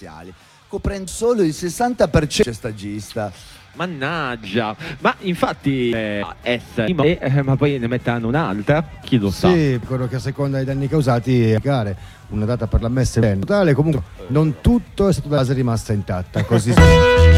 essenziali, coprendo solo il 60% stagista. Mannaggia, ma infatti ma poi ne metteranno un'altra, chi lo sa. Sì, dicono che a seconda dei danni causati una data per la messa in totale. Comunque non tutto è stato da base rimasta intatta, così